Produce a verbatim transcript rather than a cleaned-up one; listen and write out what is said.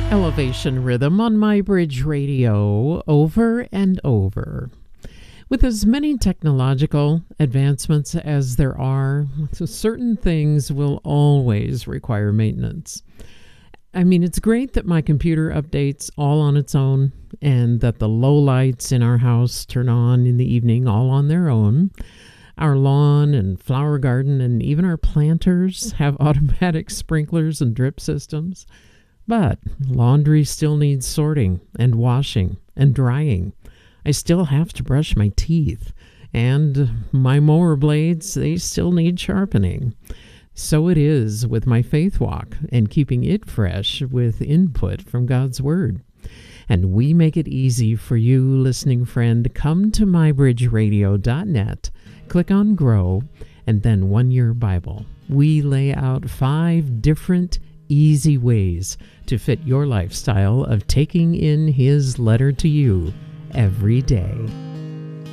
Elevation Rhythm on MyBridge Radio, over and over. With as many technological advancements as there are, certain things will always require maintenance. I mean, it's great that my computer updates all on its own and that the low lights in our house turn on in the evening all on their own. Our lawn and flower garden and even our planters have automatic sprinklers and drip systems. But laundry still needs sorting and washing and drying. I still have to brush my teeth, and my mower blades, they still need sharpening. So it is with my faith walk and keeping it fresh with input from God's Word. And we make it easy for you, listening friend. Come to my bridge radio dot net, click on Grow, and then One Year Bible. We lay out five different easy ways to fit your lifestyle of taking in His letter to you every day.